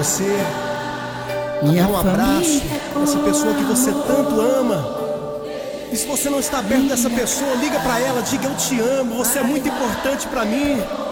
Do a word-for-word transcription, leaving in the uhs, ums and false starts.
Você, Minha dá um abraço família. essa pessoa que você tanto ama. E se você não está perto dessa pessoa, liga pra ela, diga eu te amo, você é muito importante pra mim.